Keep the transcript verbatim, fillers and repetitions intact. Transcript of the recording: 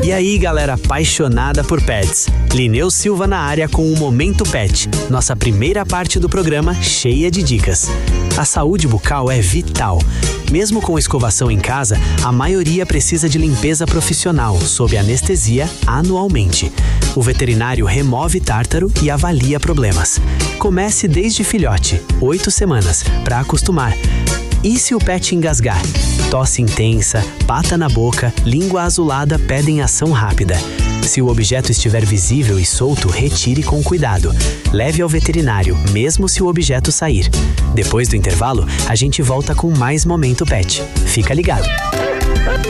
E aí, galera apaixonada por pets? Lineu Silva na área com o Momento Pet, nossa primeira parte do programa cheia de dicas. A saúde bucal é vital. Mesmo com escovação em casa, a maioria precisa de limpeza profissional, sob anestesia, anualmente. O veterinário remove tártaro e avalia problemas. Comece desde filhote, oito semanas, para acostumar. E se o pet engasgar? Tosse intensa, pata na boca, língua azulada pedem ação rápida. Se o objeto estiver visível e solto, retire com cuidado. Leve ao veterinário, mesmo se o objeto sair. Depois do intervalo, a gente volta com mais Momento Pet. Fica ligado!